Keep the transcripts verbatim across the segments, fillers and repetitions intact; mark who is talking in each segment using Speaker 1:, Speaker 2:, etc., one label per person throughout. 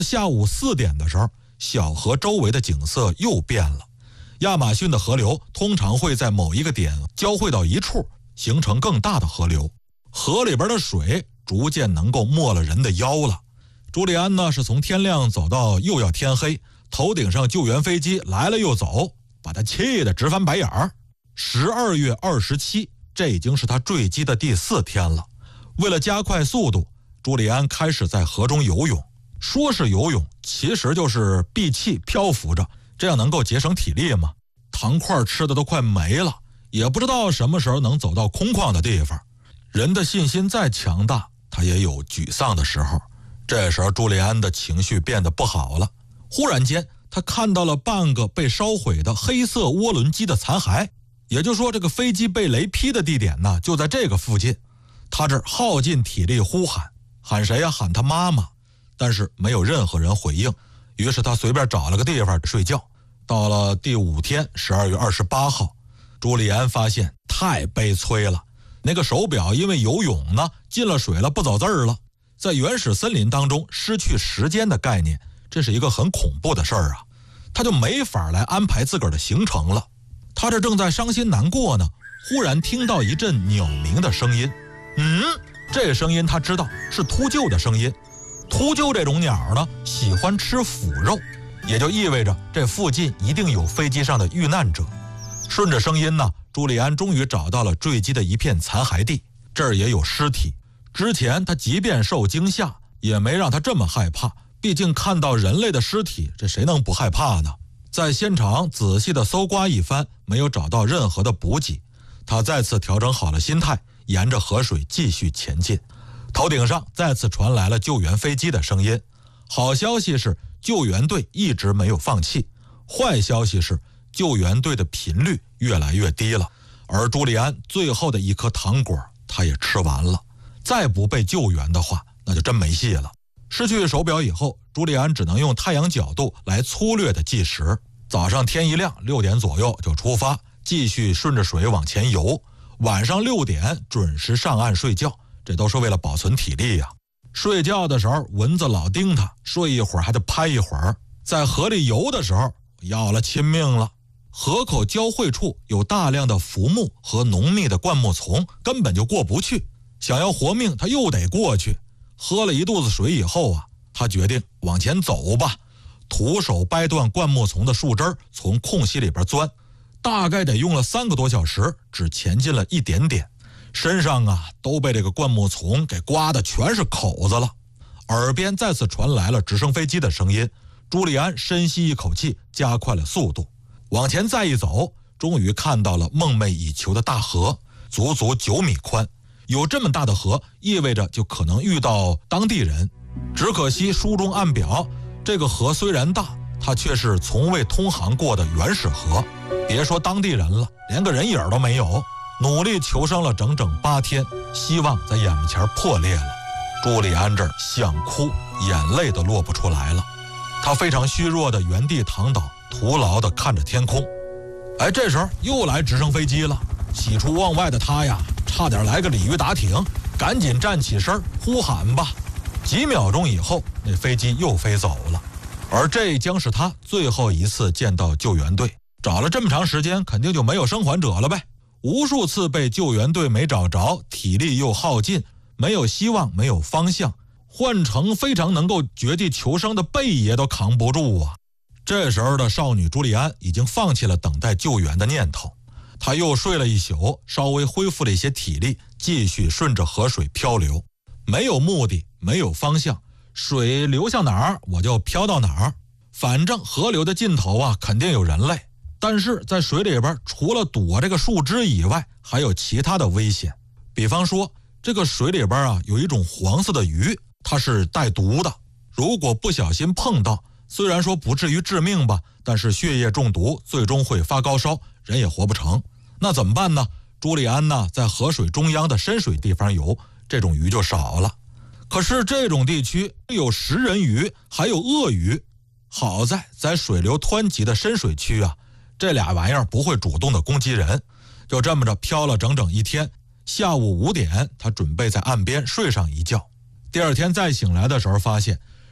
Speaker 1: 下午四点的时候，小河周围的景色又变了。亚马逊的河流通常会在某一个点交汇到一处，形成更大的河流。河里边的水逐渐能够没了人的腰了。朱利安呢是从天亮走到又要天黑，头顶上救援飞机来了又走，把他气得直翻白眼儿。十二月二十七，这已经是他坠机的第四天了。为了加快速度，朱利安开始在河中游泳。说是游泳，其实就是闭气漂浮着，这样能够节省体力吗？糖块吃的都快没了，也不知道什么时候能走到空旷的地方。人的信心再强大，他也有沮丧的时候。这时候朱利安的情绪变得不好了。忽然间，他看到了半个被烧毁的黑色涡轮机的残骸，也就是说这个飞机被雷劈的地点呢就在这个附近。他这耗尽体力呼喊，喊谁呀？喊他妈妈。但是没有任何人回应，于是他随便找了个地方睡觉。到了第五天，十二月二十八号，朱利安发现太悲催了。那个手表因为游泳呢进了水了，不走字儿了。在原始森林当中失去时间的概念，这是一个很恐怖的事儿啊。他就没法来安排自个儿的行程了。他这正在伤心难过呢，忽然听到一阵鸟鸣的声音。嗯，这声音他知道是秃鹫的声音。秃鹫这种鸟呢，喜欢吃腐肉，也就意味着这附近一定有飞机上的遇难者。顺着声音呢，朱利安终于找到了坠机的一片残骸地，这儿也有尸体。之前他即便受惊吓，也没让他这么害怕，毕竟看到人类的尸体，这谁能不害怕呢？在现场仔细的搜刮一番，没有找到任何的补给，他再次调整好了心态，沿着河水继续前进。头顶上再次传来了救援飞机的声音。好消息是救援队一直没有放弃，坏消息是救援队的频率越来越低了，而朱利安最后的一颗糖果他也吃完了。再不被救援的话，那就真没戏了。失去手表以后，朱利安只能用太阳角度来粗略的计时。早上天一亮，六点左右就出发，继续顺着水往前游。晚上六点准时上岸睡觉，这都是为了保存体力呀。睡觉的时候蚊子老叮他，睡一会儿还得拍一会儿。在河里游的时候要了亲命了。河口交汇处有大量的浮木和浓密的灌木丛，根本就过不去。想要活命，他又得过去。喝了一肚子水以后啊，他决定往前走吧，徒手掰断灌木丛的树枝，从空隙里边钻。大概得用了三个多小时，只前进了一点点。身上啊都被这个灌木丛给刮的全是口子了。耳边再次传来了直升飞机的声音。朱利安深吸一口气，加快了速度。往前再一走，终于看到了梦寐以求的大河，足足九米宽。有这么大的河，意味着就可能遇到当地人。只可惜书中暗表，这个河虽然大，它却是从未通航过的原始河。别说当地人了，连个人影都没有。努力求生了整整八天，希望在眼前破裂了。朱利安这儿想哭，眼泪都落不出来了。他非常虚弱的原地躺倒，徒劳的看着天空。哎，这时候又来直升飞机了。喜出望外的他呀，差点来个鲤鱼打挺，赶紧站起身呼喊吧。几秒钟以后，那飞机又飞走了。而这将是他最后一次见到救援队。找了这么长时间，肯定就没有生还者了呗。无数次被救援队没找着，体力又耗尽，没有希望，没有方向，换成非常能够绝地求生的贝爷都扛不住啊。这时候的少女朱利安已经放弃了等待救援的念头。她又睡了一宿，稍微恢复了一些体力，继续顺着河水漂流。没有目的，没有方向，水流向哪儿我就漂到哪儿。反正河流的尽头啊，肯定有人类。但是在水里边，除了躲这个树枝以外，还有其他的危险。比方说，这个水里边啊，有一种黄色的鱼，它是带毒的。如果不小心碰到，虽然说不至于致命吧，但是血液中毒，最终会发高烧，人也活不成。那怎么办呢？朱利安呢，在河水中央的深水地方游，这种鱼就少了。可是这种地区有食人鱼，还有鳄鱼。好在在水流湍急的深水区啊，这俩玩意儿不会主动的攻击人。就这么着漂了整整一天，下午五点，他准备在岸边睡上一觉。第二天再醒来的时候，发现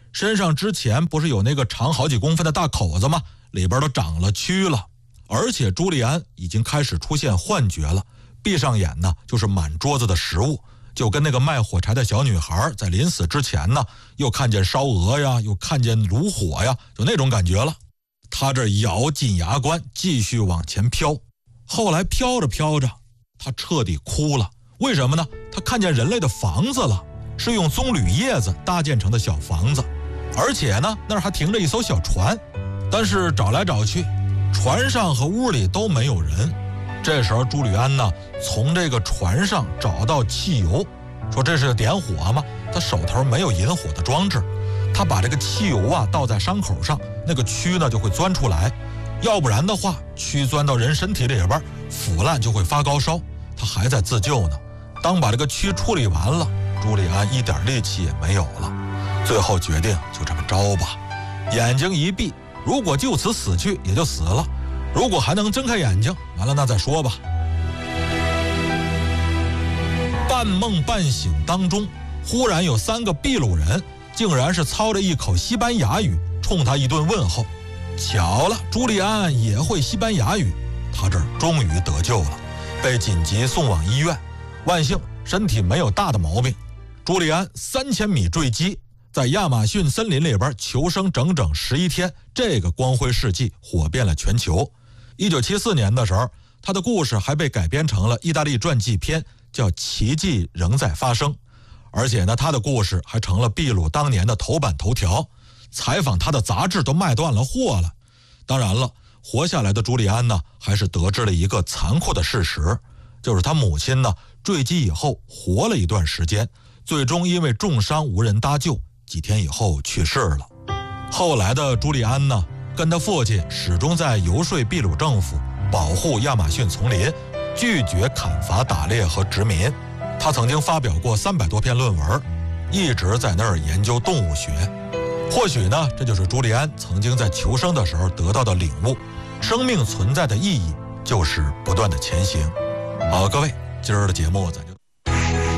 Speaker 1: 身上之前不是有那个长好几公分的大口子吗？里边都长了蛆了。而且朱利安已经开始出现幻觉了，闭上眼呢就是满桌子的食物，就跟那个卖火柴的小女孩在临死之前呢，又看见烧鹅呀，又看见炉火呀，就那种感觉了。他这咬紧牙关继续往前飘，后来飘着飘着他彻底哭了。为什么呢？他看见人类的房子了，是用棕榈叶子搭建成的小房子，而且呢那儿还停着一艘小船，但是找来找去船上和屋里都没有人。这时候朱利安呢从这个船上找到汽油，说这是点火吗？他手头没有引火的装置，他把这个汽油啊倒在伤口上，那个蛆呢就会钻出来，要不然的话蛆钻到人身体里边腐烂就会发高烧。他还在自救呢。当把这个蛆处理完了，朱利安一点力气也没有了，最后决定就这么着吧，眼睛一闭，如果就此死去也就死了，如果还能睁开眼睛，完了那再说吧。半梦半醒当中，忽然有三个秘鲁人竟然是操着一口西班牙语冲他一顿问候。巧了，朱利安也会西班牙语，他这儿终于得救了，被紧急送往医院。万幸身体没有大的毛病。朱利安三千米坠机，在亚马逊森林里边求生整整十一天，这个光辉事迹火遍了全球。一九七四年的时候，他的故事还被改编成了意大利传记片，叫《奇迹仍在发生》。而且呢，他的故事还成了秘鲁当年的头版头条，采访他的杂志都卖断了货了。当然了，活下来的朱利安呢，还是得知了一个残酷的事实，就是他母亲呢坠机以后活了一段时间，最终因为重伤无人搭救，几天以后去世了。后来的朱利安呢，跟他父亲始终在游说秘鲁政府保护亚马逊丛林，拒绝砍伐打猎和殖民。他曾经发表过三百多篇论文，一直在那儿研究动物学。或许呢，这就是朱利安曾经在求生的时候得到的领悟，生命存在的意义就是不断的前行。好，各位，今儿的节目咱